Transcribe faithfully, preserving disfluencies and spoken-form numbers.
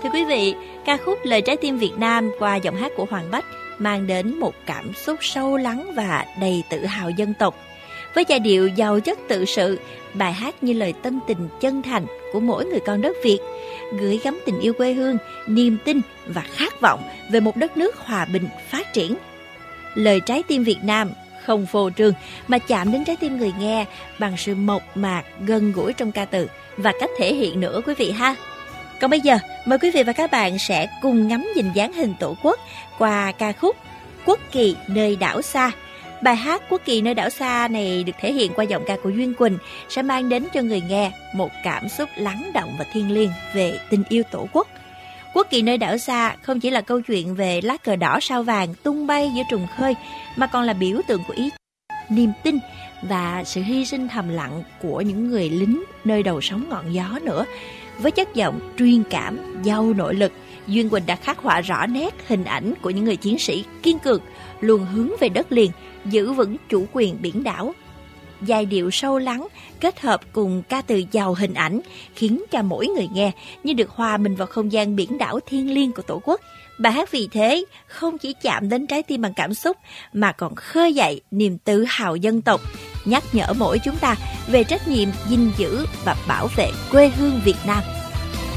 Thưa quý vị, ca khúc Lời Trái Tim Việt Nam qua giọng hát của Hoàng Bách mang đến một cảm xúc sâu lắng và đầy tự hào dân tộc. Với giai điệu giàu chất tự sự, bài hát như lời tâm tình chân thành của mỗi người con đất Việt, gửi gắm tình yêu quê hương, niềm tin và khát vọng về một đất nước hòa bình, phát triển. Lời Trái Tim Việt Nam không phô trương mà chạm đến trái tim người nghe bằng sự mộc mạc, gần gũi trong ca từ và cách thể hiện nữa quý vị ha. Còn bây giờ, mời quý vị và các bạn sẽ cùng ngắm nhìn dáng hình Tổ quốc qua ca khúc Quốc kỳ nơi đảo xa. Bài hát Quốc kỳ nơi đảo xa này được thể hiện qua giọng ca của Duyên Quỳnh sẽ mang đến cho người nghe một cảm xúc lắng động và thiêng liêng về tình yêu Tổ quốc. Quốc kỳ nơi đảo xa không chỉ là câu chuyện về lá cờ đỏ sao vàng tung bay giữa trùng khơi, mà còn là biểu tượng của ý niềm tin và sự hy sinh thầm lặng của những người lính nơi đầu sóng ngọn gió nữa. Với chất giọng truyền cảm, giàu nội lực, Duyên Quỳnh đã khắc họa rõ nét hình ảnh của những người chiến sĩ kiên cường, luôn hướng về đất liền, giữ vững chủ quyền biển đảo. Giai điệu sâu lắng kết hợp cùng ca từ giàu hình ảnh khiến cho mỗi người nghe như được hòa mình vào không gian biển đảo thiêng liêng của Tổ quốc. Bài hát vì thế không chỉ chạm đến trái tim bằng cảm xúc mà còn khơi dậy niềm tự hào dân tộc, nhắc nhở mỗi chúng ta về trách nhiệm gìn giữ và bảo vệ quê hương Việt Nam.